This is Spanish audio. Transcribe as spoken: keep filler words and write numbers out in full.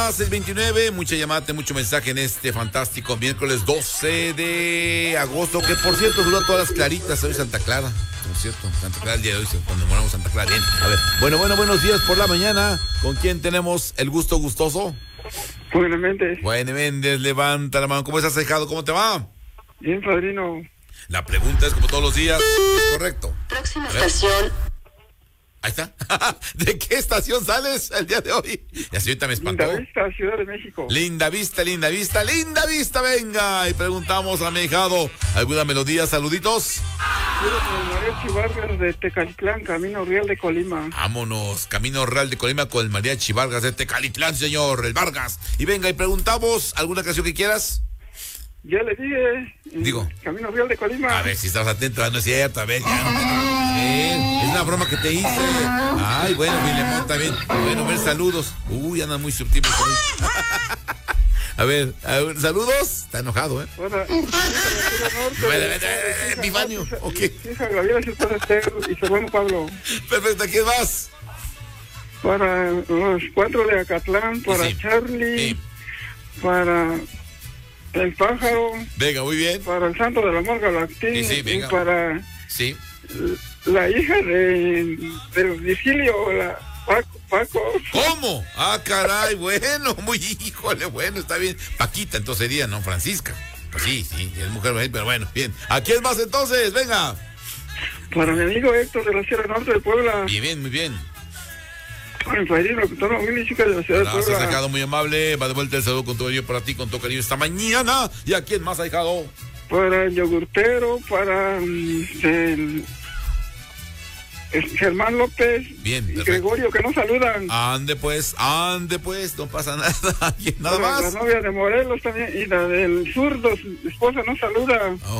más el veintinueve, mucha llamada, mucho mensaje en este fantástico miércoles doce de agosto, que por cierto saluda todas las claritas, hoy Santa Clara, por cierto, Santa Clara el día de hoy, conmemoramos Santa Clara, bien, a ver, bueno, bueno, buenos días por la mañana, ¿con quién tenemos el gusto gustoso? Bueno, Méndez. Bueno, Méndez, levanta la mano, ¿cómo estás, ahijado? ¿Cómo te va? Bien, padrino. La pregunta es como todos los días, ¿es correcto? Próxima estación. Ahí está. ¿De qué estación sales el día de hoy? La señorita me espantó. Linda Vista, Ciudad de México. Linda Vista, linda vista, linda vista, venga. Y preguntamos a mi hijado, ¿alguna melodía? Saluditos. Quiero con el Mariachi Vargas de Tecalitlán, Camino Real de Colima. Vámonos, Camino Real de Colima con el Mariachi Vargas de Tecalitlán, señor, el Vargas. Y venga, y preguntamos, ¿alguna canción que quieras? Ya le dije. Digo. Camino Real de Colima. A ver, si estás atento, no es cierto, a ver, ya. Eh, es una broma que te hice. Ay, bueno, Filemón, está bien. Bueno, ver, saludos. Uy, anda muy subtil. A ver, a ver, saludos. Está enojado, ¿eh? Para Epifanio, ok. Hija Gabriela, su esposa Esther y su hermano Pablo. Perfecto, ¿a quién más? Para los cuatro de Acatlán, para Sí. Charlie, Sí. para el pájaro, Venga, muy bien. para el santo del amor Galactín, Sí, sí, y venga. para Sí. la hija de del Vigilio, la Paco, Paco. ¿Cómo? Ah, caray, bueno, muy híjole, bueno, está bien. Paquita, entonces sería, ¿no? Francisca. Pues sí, sí, es mujer, pero bueno, bien. ¿A quién más entonces? Venga. Para mi amigo Héctor de la Sierra Norte de Puebla. Bien, bien, muy bien. Para mi padrino, toda mi música de la ciudad de Gracias, Puebla. ahijado, muy amable. Va de vuelta el saludo con todo ello para ti, con todo cariño esta mañana. ¿Y a quién más, ahijado? Para el yogurtero, para mm, el, el Germán López Bien, y perfecto. Gregorio, que no saludan. Ande pues, ande pues, no pasa nada. ¿Quién? Nada Para más. la novia de Morelos también y la del zurdo, su esposa no saluda.